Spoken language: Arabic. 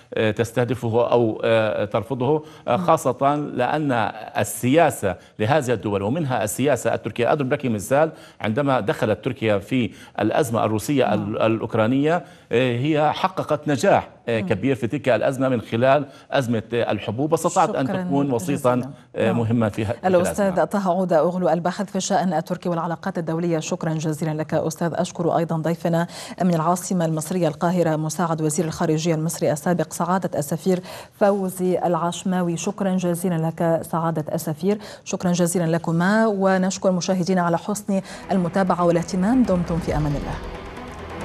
تستهدفه أو ترفضه، خاصة لأن السياسة لهذه الدول ومنها السياسة التركية. أضرب لك مثال: عندما دخلت تركيا في الأزمة الروسية الأوكرانية هي حققت نجاح كبير في تلك الأزمة من خلال أزمة الحبوب، واستطاعت أن تكون وسيطا مهما فيها. الأستاذ طه عودة أغلو، الباحث في الشأن التركي والعلاقات الدولية، شكرا جزيلا لك أستاذ. أشكر أيضا ضيفنا من العاصمة المصرية القاهرة مساعد وزير الخارجية المصري السابق سعادة السفير فوزي العشماوي. شكرا جزيلا لك سعادة السفير، شكرا جزيلا لكما، ونشكر مشاهدينا على حسن المتابعة والاهتمام. دمتم في أمان الله.